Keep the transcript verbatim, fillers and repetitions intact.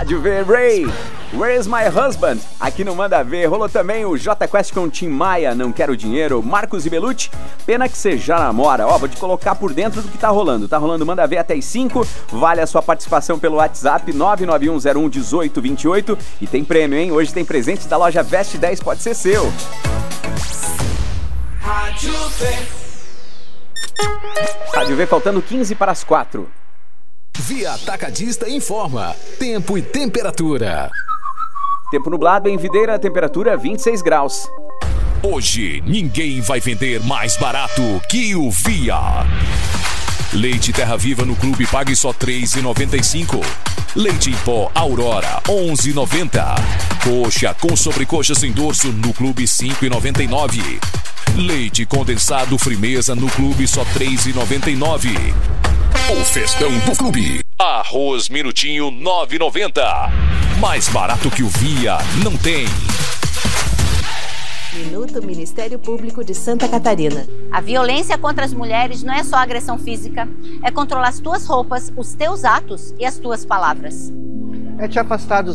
Rádio V, Ray, Where's My Husband? Aqui no Manda Ver. Rolou também o J Quest com Tim Maia, Não Quero Dinheiro, Marcos e Belucci, Pena Que Cê Já Namora. Ó, vou te colocar por dentro do que tá rolando. Tá rolando Manda Ver até as cinco, vale a sua participação pelo WhatsApp nove nove um zero um um oito dois oito e tem prêmio, hein? Hoje tem presente da loja Veste dez, pode ser seu. Rádio V. Rádio V, faltando quinze para as quatro. Via Atacadista informa tempo e temperatura. Tempo nublado em Videira, temperatura vinte e seis graus. Hoje ninguém vai vender mais barato que o Via. Leite Terra Viva no clube pague só três reais e noventa e cinco centavos. Leite em pó Aurora onze reais e noventa centavos. Coxa com sobrecoxa sem dorso no clube cinco reais e noventa e nove centavos. Leite condensado Frimeza no clube só três reais e noventa e nove centavos. O festão do clube. Arroz Minutinho nove reais e noventa centavos. Mais barato que o Via não tem. Minuto Ministério Público de Santa Catarina. A violência contra as mulheres não é só agressão física, é controlar as tuas roupas, os teus atos e as tuas palavras. É te afastar dos